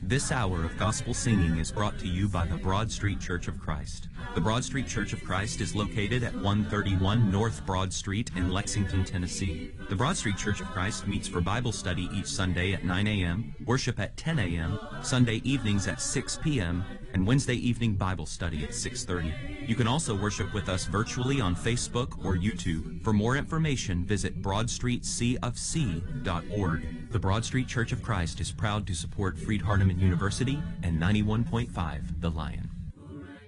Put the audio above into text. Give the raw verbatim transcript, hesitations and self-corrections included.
This hour of gospel singing is brought to you by the Broad Street Church of Christ. The Broad Street Church of Christ is located at one thirty-one North Broad Street in Lexington, Tennessee. The Broad Street Church of Christ meets for Bible study each Sunday at nine a m, worship at ten a m, Sunday evenings at six p m, and Wednesday evening Bible study at six thirty. You can also worship with us virtually on Facebook or YouTube. For more information, visit broad street c of c dot org. The Broad Street Church of Christ is proud to support Freed-Hardeman University and ninety-one point five The Lion.